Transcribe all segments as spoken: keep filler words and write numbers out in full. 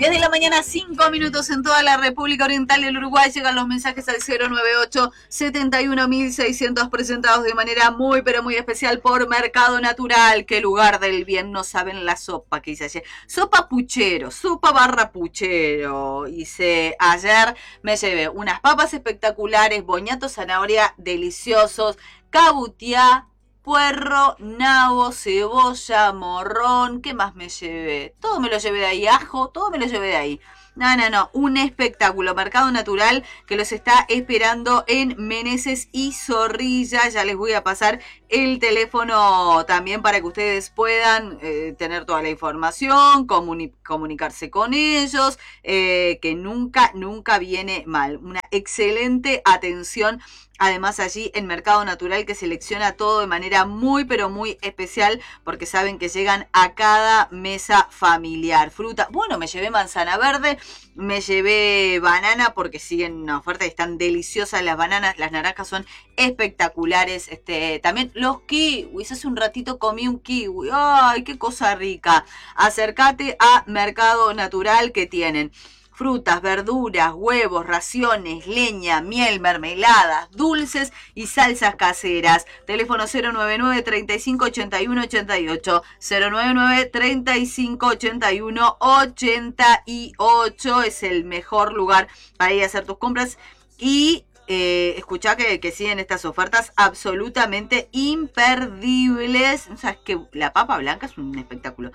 diez de la mañana, cinco minutos en toda la República Oriental del Uruguay. Llegan los mensajes al cero nueve ocho, setenta y uno mil seiscientos presentados de manera muy, pero muy especial por Mercado Natural. Qué lugar del bien, no saben la sopa que hice ayer. Sopa puchero, sopa barra puchero. Hice ayer, me llevé unas papas espectaculares, boñatos, zanahoria deliciosos, cabutiá, puerro, nabo, cebolla, morrón. ¿Qué más me llevé? Todo me lo llevé de ahí, ajo, todo me lo llevé de ahí. No, no, no, un espectáculo. Mercado Natural que los está esperando en Meneses y Zorrilla. Ya les voy a pasar el teléfono también para que ustedes puedan eh, tener toda la información, comuni- comunicarse con ellos, eh, que nunca, nunca viene mal. Una excelente atención. Además allí en Mercado Natural, que selecciona todo de manera muy pero muy especial, porque saben que llegan a cada mesa familiar. Fruta, bueno, me llevé manzana verde, me llevé banana porque siguen en oferta y están deliciosas las bananas. Las naranjas son espectaculares. Este, también los kiwis, hace un ratito comí un kiwi. ¡Ay, qué cosa rica! Acércate a Mercado Natural, que tienen frutas, verduras, huevos, raciones, leña, miel, mermeladas, dulces y salsas caseras. Teléfono cero nueve nueve, treinta y cinco, ochenta y uno, ochenta y ocho. cero nueve nueve, treinta y cinco, ochenta y uno, ochenta y ocho. Es el mejor lugar para ir a hacer tus compras. Y eh, escuchá que, que siguen estas ofertas absolutamente imperdibles. O sea, es que la papa blanca es un espectáculo.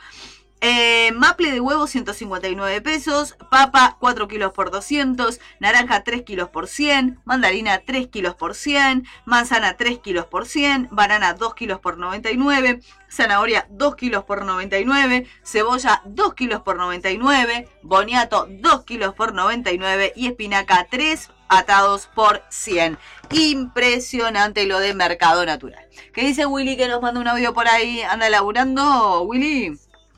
Eh, maple de huevo ciento cincuenta y nueve pesos, papa cuatro kilos por doscientos, naranja tres kilos por cien, mandarina tres kilos por cien, manzana tres kilos por cien, banana dos kilos por noventa y nueve, zanahoria dos kilos por noventa y nueve, cebolla dos kilos por noventa y nueve, boniato dos kilos por noventa y nueve y espinaca tres atados por cien. Impresionante lo de Mercado Natural. ¿Qué dice Willy, que nos manda un audio por ahí? ¿Anda laburando, Willy?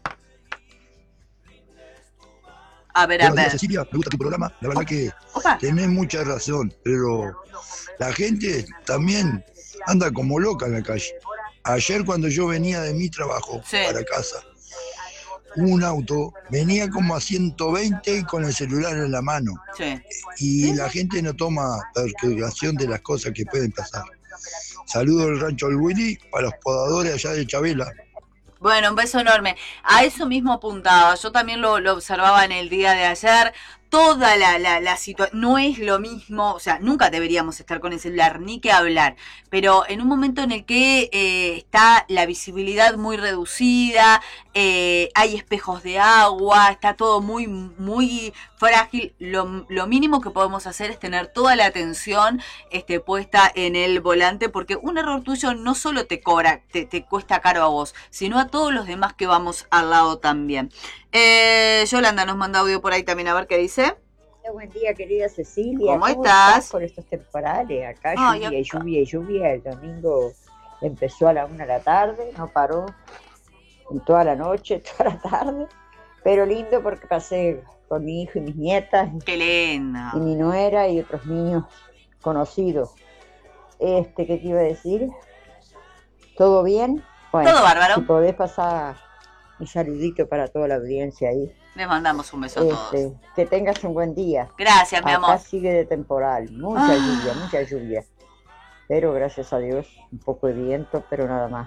A ver, Buenos a ver. días, Cecilia, me gusta tu programa. La verdad que Opa. tenés mucha razón, pero la gente también anda como loca en la calle. Ayer cuando yo venía de mi trabajo Sí. para casa, un auto venía como a ciento veinte con el celular en la mano. Sí. Y la gente no toma perturbación de las cosas que pueden pasar. Saludo del rancho del Willy para los podadores allá de Chabela. Bueno, un beso enorme. A eso mismo apuntaba. Yo también lo, lo observaba en el día de ayer. Toda la, la, la situación no es lo mismo, o sea, nunca deberíamos estar con el celular, ni que hablar, pero en un momento en el que eh, está la visibilidad muy reducida, eh, hay espejos de agua, está todo muy, muy frágil, lo, lo mínimo que podemos hacer es tener toda la atención este, puesta en el volante, porque un error tuyo no solo te cobra, te, te cuesta caro a vos, sino a todos los demás que vamos al lado también. Eh, Yolanda nos manda audio por ahí también, a ver qué dice. Buen día, querida Cecilia. ¿Cómo, ¿Cómo estás? estás con estos temporales? Acá oh, lluvia y lluvia y lluvia. El domingo empezó a la una de la tarde, no paró y toda la noche, toda la tarde. Pero lindo porque pasé con mi hijo y mis nietas. ¡Qué lindo! Y mi nuera y otros niños conocidos. Este, ¿qué te iba a decir? ¿Todo bien? Bueno, todo bárbaro. Si podés pasar un saludito para toda la audiencia ahí. Les mandamos un beso a todos. Este, que tengas un buen día. Gracias, mi Acá amor. sigue de temporal, mucha ah. lluvia, mucha lluvia. Pero gracias a Dios, un poco de viento, pero nada más.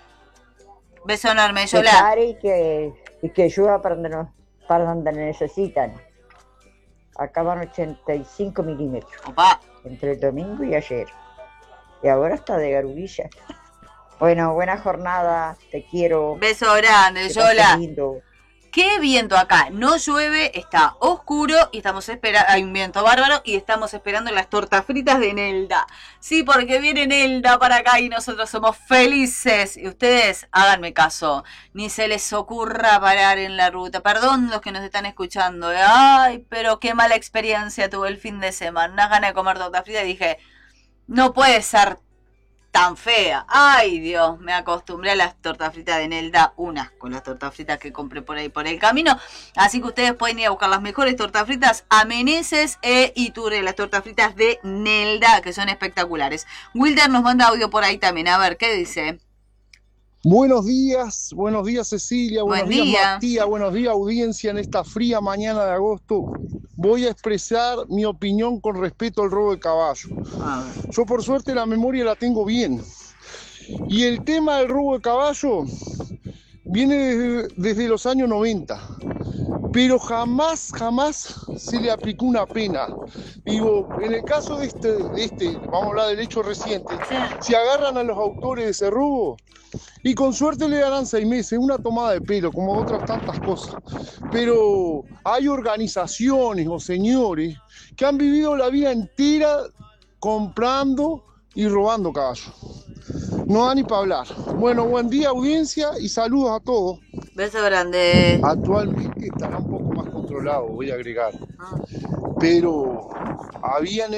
Beso enorme, Yola. Que pare y que, y que llueva para donde, no, para donde necesitan. Acá van ochenta y cinco milímetros. Opa. Entre el domingo y ayer. Y ahora está de garubilla. Bueno, buena jornada, te quiero. Beso grande, Yola. Qué viento acá, no llueve, está oscuro y estamos esperando, hay un viento bárbaro y estamos esperando las tortas fritas de Nelda. Sí, porque viene Nelda para acá y nosotros somos felices. Y ustedes, háganme caso, ni se les ocurra parar en la ruta. Perdón los que nos están escuchando. Ay, pero qué mala experiencia tuve el fin de semana. Unas ganas de comer tortas fritas y dije, no puede ser tan fea. Ay, Dios, me acostumbré a las tortas fritas de Nelda, unas con las tortas fritas que compré por ahí por el camino. Así que ustedes pueden ir a buscar las mejores tortas fritas a Meneses e Iturre, las tortas fritas de Nelda, que son espectaculares. Wilder nos manda audio por ahí también. A ver, ¿qué dice? Buenos días, buenos días Cecilia, buenos Buen días día. Matías, buenos días audiencia en esta fría mañana de agosto. Voy a expresar mi opinión con respecto al robo de caballo. A ver. Yo por suerte la memoria la tengo bien. Y el tema del robo de caballo viene desde, desde los años noventa. Pero jamás, jamás se le aplicó una pena. Digo, en el caso de este, de este, vamos a hablar del hecho reciente, Sí. si agarran a los autores de ese robo, y con suerte le darán seis meses, una tomada de pelo, como otras tantas cosas. Pero hay organizaciones o señores que han vivido la vida entera comprando y robando caballos. No da ni para hablar. Bueno, buen día audiencia y saludos a todos. Beso grande. Actualmente estará un poco más controlado, voy a agregar. Ah. Pero habían